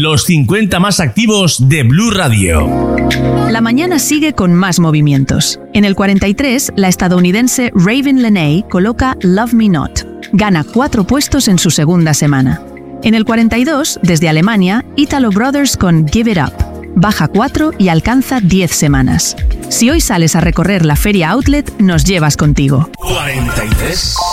los 50 más activos de Blue Radio. La mañana sigue con más movimientos. En el 43, la estadounidense Raven Lenae coloca Love Me Not. Gana 4 puestos en su segunda semana. En el 42, desde Alemania, Italo Brothers con Give It Up. Baja 4 y alcanza 10 semanas. Si hoy sales a recorrer la feria Outlet, nos llevas contigo. 43.